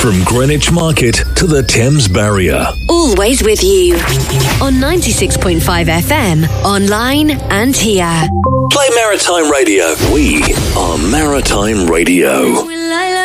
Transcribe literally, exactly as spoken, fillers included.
From Greenwich Market to the Thames Barrier. Always with you. On ninety-six point five F M, online and here. Play Maritime Radio. We are Maritime Radio.